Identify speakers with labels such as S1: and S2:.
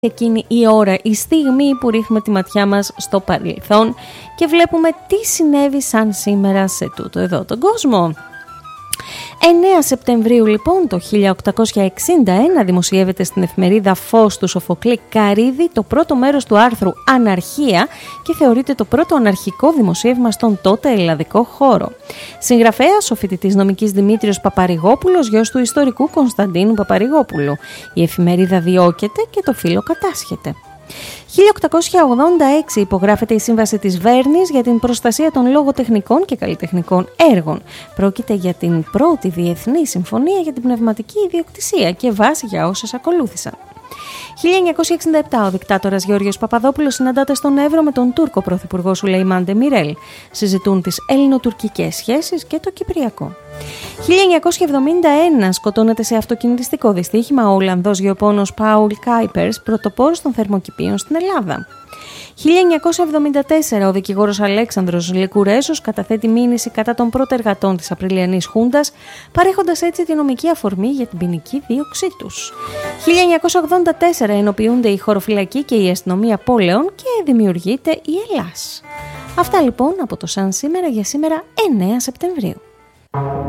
S1: εκείνη η ώρα, η στιγμή που ρίχνουμε τη ματιά μας στο παρελθόν και βλέπουμε τι συνέβη σαν σήμερα σε τούτο εδώ τον κόσμο. 9 Σεπτεμβρίου λοιπόν το 1861 δημοσιεύεται στην εφημερίδα Φως του Σοφοκλή Καρύδη το πρώτο μέρος του άρθρου «Αναρχία» και θεωρείται το πρώτο αναρχικό δημοσίευμα στον τότε ελλαδικό χώρο. Συγγραφέας ο φοιτητής νομικής Δημήτριος Παπαρηγόπουλος, γιος του ιστορικού Κωνσταντίνου Παπαρηγόπουλου. Η εφημερίδα διώκεται και το φύλλο κατάσχεται. 1886 υπογράφεται η Σύμβαση της Βέρνης για την προστασία των λογοτεχνικών και καλλιτεχνικών έργων. Πρόκειται για την πρώτη διεθνή συμφωνία για την πνευματική ιδιοκτησία και βάση για όσες ακολούθησαν. 1967 ο δικτάτορας Γεώργιος Παπαδόπουλος συναντάται στον Εύρο με τον Τούρκο πρωθυπουργό Σουλεϊμάν Ντεμιρέλ. Συζητούν τις ελληνοτουρκικές σχέσεις και το Κυπριακό. 1971 σκοτώνεται σε αυτοκινητιστικό δυστύχημα ο Ολλανδός γεωπόνος Πάουλ Κάιπερς, πρωτοπόρος των θερμοκηπίων στην Ελλάδα. 1974 ο δικηγόρος Αλέξανδρος Λικουρέσος καταθέτει μήνυση κατά των πρωτεργατών της Απριλιανής Χούντας, παρέχοντας έτσι τη νομική αφορμή για την ποινική δίωξή τους. 1984 ενοποιούνται η χωροφυλακή και η αστυνομία πόλεων και δημιουργείται η Ελλάς. Αυτά λοιπόν από το Σαν σήμερα για σήμερα 9 Σεπτεμβρίου.